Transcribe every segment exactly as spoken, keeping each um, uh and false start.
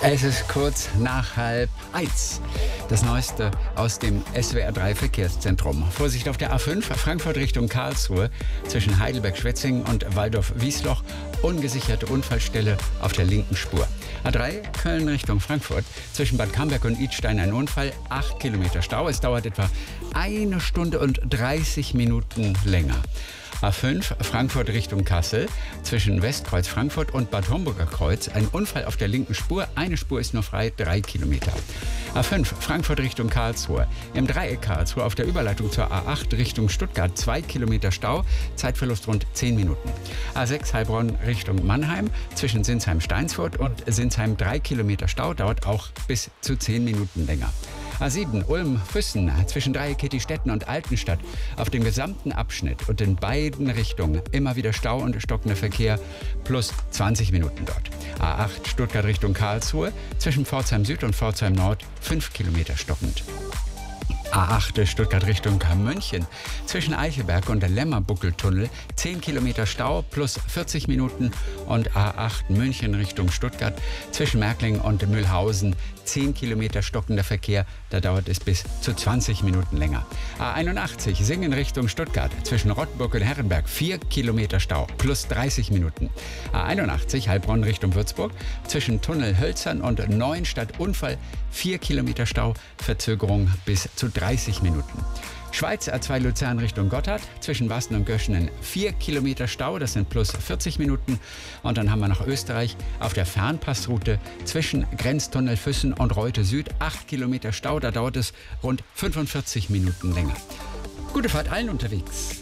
Es ist kurz nach halb eins. Das Neueste aus dem S W R drei Verkehrszentrum. Vorsicht auf der A fünf, Frankfurt Richtung Karlsruhe, zwischen Heidelberg-Schwetzingen und Waldorf-Wiesloch. Ungesicherte Unfallstelle auf der linken Spur. A drei, Köln Richtung Frankfurt, zwischen Bad Camberg und Idstein ein Unfall, acht Kilometer Stau. Es dauert etwa eine Stunde und dreißig Minuten länger. A fünf, Frankfurt Richtung Kassel, zwischen Westkreuz Frankfurt und Bad Homburger Kreuz, ein Unfall auf der linken Spur, eine Spur ist nur frei, drei Kilometer. A fünf, Frankfurt Richtung Karlsruhe, im Dreieck Karlsruhe auf der Überleitung zur A acht Richtung Stuttgart, zwei Kilometer Stau, Zeitverlust rund zehn Minuten. A sechs, Heilbronn Richtung Mannheim, zwischen Sinsheim-Steinsfurt und Sinsheim drei Kilometer Stau, dauert auch bis zu zehn Minuten länger. A sieben, Ulm-Füssen, zwischen Dreieckettistetten und Altenstadt, auf dem gesamten Abschnitt und in beiden Richtungen immer wieder Stau und stockender Verkehr, plus zwanzig Minuten dort. A acht, Stuttgart Richtung Karlsruhe, zwischen Pforzheim Süd und Pforzheim Nord, fünf Kilometer stockend. A acht, Stuttgart Richtung München, zwischen Eichelberg und der Lämmerbuckeltunnel, zehn Kilometer Stau plus vierzig Minuten, und A acht München Richtung Stuttgart, zwischen Märklingen und Mühlhausen, zehn Kilometer stockender Verkehr, da dauert es bis zu zwanzig Minuten länger. A einundachtzig Singen Richtung Stuttgart, zwischen Rottenburg und Herrenberg, vier Kilometer Stau plus dreißig Minuten. A einundachtzig Heilbronn Richtung Würzburg, zwischen Tunnel Hölzern und Neuenstadt Unfall, vier Kilometer Stau, Verzögerung bis zu dreißig Minuten. Schweiz A zwei Luzern Richtung Gotthard, zwischen Wasten und Göschenen vier Kilometer Stau, das sind plus vierzig Minuten. Und dann haben wir noch Österreich auf der Fernpassroute zwischen Grenztunnel Füssen und Reute Süd, acht Kilometer Stau, da dauert es rund fünfundvierzig Minuten länger. Gute Fahrt allen unterwegs.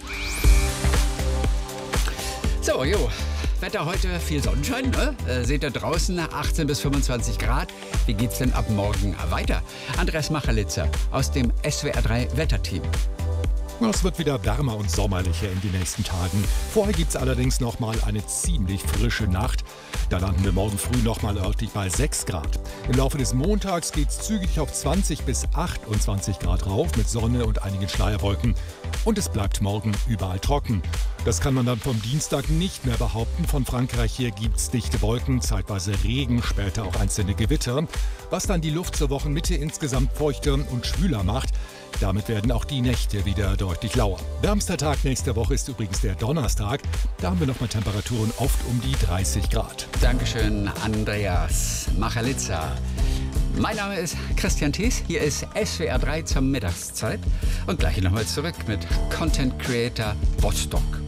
So, jo. Wetter heute, viel Sonnenschein, ne? Äh, seht ihr draußen, achtzehn bis fünfundzwanzig Grad. Wie geht's denn ab morgen weiter? Andreas Machalitzer aus dem S W R drei Wetterteam. Es wird wieder wärmer und sommerlicher in den nächsten Tagen. Vorher gibt es allerdings noch mal eine ziemlich frische Nacht. Da landen wir morgen früh noch mal örtlich bei sechs Grad. Im Laufe des Montags geht es zügig auf zwanzig bis achtundzwanzig Grad rauf mit Sonne und einigen Schleierwolken. Und es bleibt morgen überall trocken. Das kann man dann vom Dienstag nicht mehr behaupten. Von Frankreich her gibt es dichte Wolken, zeitweise Regen, später auch einzelne Gewitter, was dann die Luft zur Wochenmitte insgesamt feuchter und schwüler macht. Damit werden auch die Nächte wieder deutlich lauer. Wärmster Tag nächste Woche ist übrigens der Donnerstag. Da haben wir nochmal Temperaturen oft um die dreißig Grad. Dankeschön, Andreas Machalitza. Mein Name ist Christian Thies. Hier ist S W R drei zur Mittagszeit. Und gleich nochmal zurück mit Content Creator Bostock.